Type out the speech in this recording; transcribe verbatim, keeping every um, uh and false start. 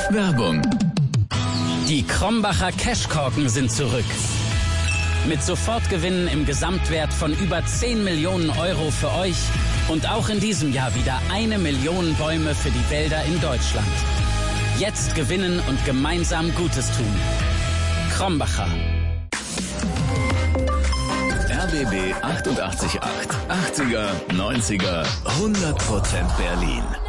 Werbung. Die Krombacher Cashkorken sind zurück. Mit Sofortgewinnen im Gesamtwert von über zehn Millionen Euro für euch und auch in diesem Jahr wieder eine Million Bäume für die Wälder in Deutschland. Jetzt gewinnen und gemeinsam Gutes tun. Krombacher. R B B achtundachtzig Komma acht. achtziger, neunziger, hundert Prozent Berlin.